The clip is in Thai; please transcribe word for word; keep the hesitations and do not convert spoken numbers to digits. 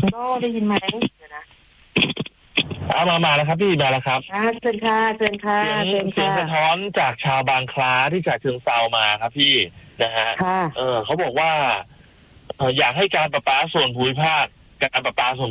ก็ได้ยินไหมเดี๋ยวนะเอามามาแล้วครับพี่มาแล้วครับอ่าเชิญค่ะเชิญค่ะเสียงเชิญเสียงค่ะสะท้อนจากชาวบางคล้าที่ฉะเชิงเทรามาครับพี่นะฮะค่ะเออเขาบอกว่าเอ่ออยากให้การประปาส่วนภูมิภาคการประปาส่วน